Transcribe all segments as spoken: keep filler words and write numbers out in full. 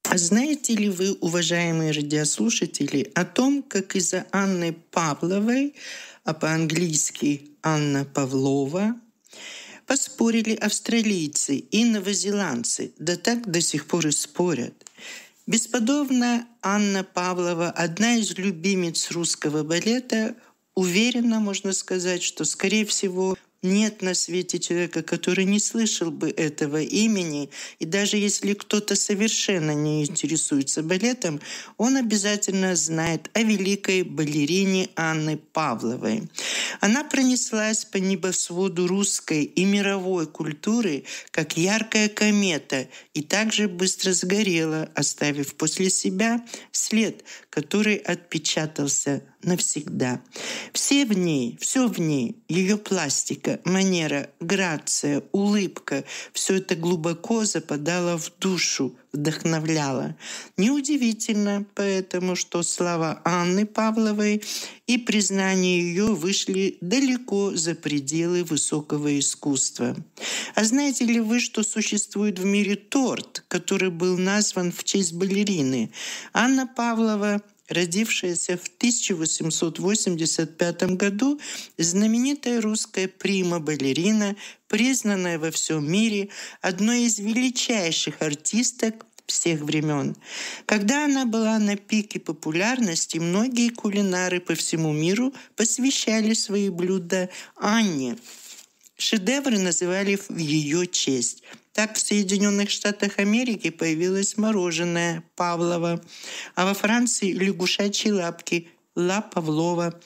Знаете ли вы, уважаемые радиослушатели, о том, как из-за Анны Павловой, а по-английски Анна Павлова, поспорили австралийцы и новозеландцы, да так до сих пор и спорят. Бесподобно Анна Павлова, одна из любимиц русского балета, уверенно можно сказать, что, скорее всего, нет на свете человека, который не слышал бы этого имени. И даже если кто-то совершенно не интересуется балетом, он обязательно знает о великой балерине Анны Павловой. Она пронеслась по небосводу русской и мировой культуры, как яркая комета, и также быстро сгорела, оставив после себя след, который отпечатался навсегда. Все в ней, все в ней, ее пластика, манера, грация, улыбка, все это глубоко западало в душу, вдохновляло. Неудивительно поэтому, что слова Анны Павловой и признание ее вышли далеко за пределы высокого искусства. А знаете ли вы, что существует в мире торт, который был назван в честь балерины? Анна Павлова, родившаяся в тысяча восемьсот восемьдесят пятом году, знаменитая русская прима-балерина, признанная во всем мире одной из величайших артисток всех времен. Когда она была на пике популярности, многие кулинары по всему миру посвящали свои блюда Анне. Шедевры называли в ее честь. Так в Соединенных Штатах Америки появилось мороженое Павлова, а во Франции лягушачьи лапки Ла Павлова.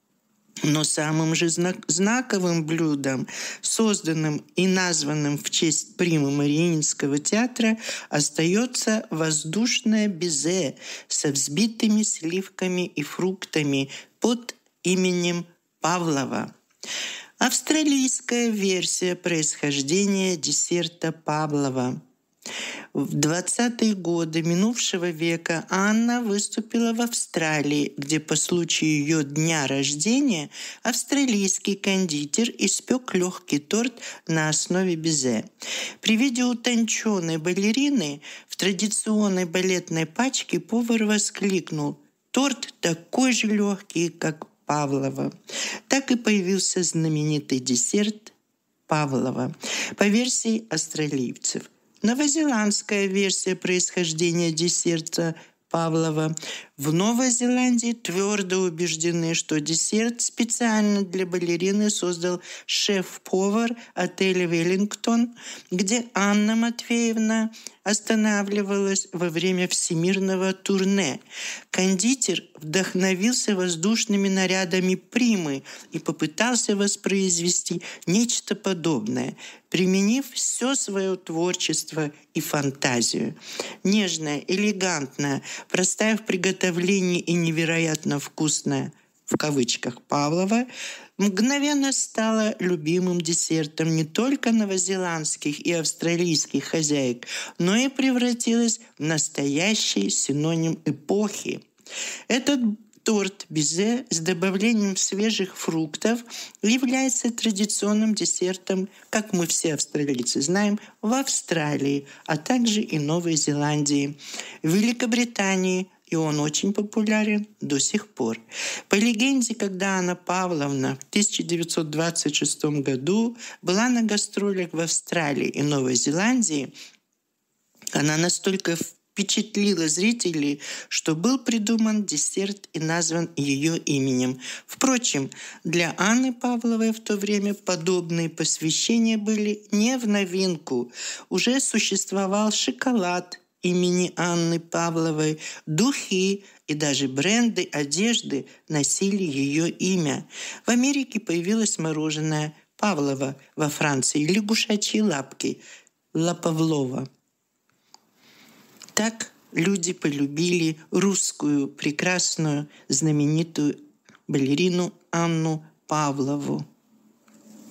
Но самым же знак- знаковым блюдом, созданным и названным в честь примы Мариинского театра, остается воздушное безе со взбитыми сливками и фруктами под именем Павлова. Австралийская версия происхождения десерта Павлова. В двадцатые годы минувшего века Анна выступила в Австралии, где по случаю ее дня рождения австралийский кондитер испек легкий торт на основе безе. При виде утонченной балерины в традиционной балетной пачке повар воскликнул: «Торт такой же легкий, как Павлова». Так и появился знаменитый десерт Павлова по версии австралийцев. Новозеландская версия происхождения десерта Павлова. В Новой Зеландии твердо убеждены, что десерт специально для балерины создал шеф-повар отеля «Веллингтон», где Анна Матвеевна останавливалась во время всемирного турне. Кондитер вдохновился воздушными нарядами примы и попытался воспроизвести нечто подобное, применив все свое творчество и фантазию. Нежная, элегантная, простая в приготовлении и невероятно вкусная, в кавычках, Павлова, мгновенно стала любимым десертом не только новозеландских и австралийских хозяек, но и превратилась в настоящий синоним эпохи. Этот торт безе с добавлением свежих фруктов является традиционным десертом, как мы все австралийцы знаем, в Австралии, а также и Новой Зеландии. В Великобритании и он очень популярен до сих пор. По легенде, когда Анна Павловна в тысяча девятьсот двадцать шестом году была на гастролях в Австралии и Новой Зеландии, она настолько впечатлила зрителей, что был придуман десерт и назван ее именем. Впрочем, для Анны Павловой в то время подобные посвящения были не в новинку. Уже существовал шоколад имени Анны Павловой, духи и даже бренды одежды носили ее имя. В Америке появилось мороженое Павлова, во Франции лягушачьи лапки Ла Павлова. Так люди полюбили русскую прекрасную знаменитую балерину Анну Павлову.